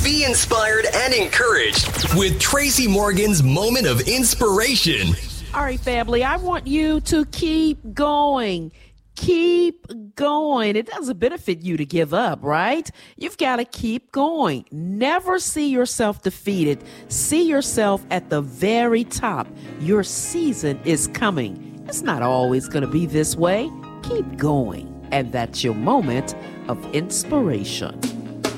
Be inspired and encouraged with Tracy Morgan's Moment of Inspiration. All right, family, I want you to keep going. Keep going. It doesn't benefit you to give up, right? You've got to keep going. Never see yourself defeated. See yourself at the very top. Your season is coming. It's not always going to be this way. Keep going. And that's your moment of inspiration.